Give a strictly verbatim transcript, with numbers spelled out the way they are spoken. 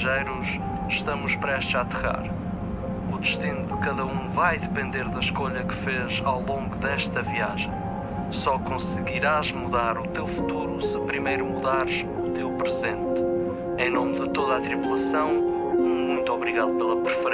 passageiros, estamos prestes a aterrar. O destino de cada um vai depender da escolha que fez ao longo desta viagem. Só conseguirás mudar o teu futuro se primeiro mudares o teu presente. Em nome de toda a tripulação, um muito obrigado pela preferência.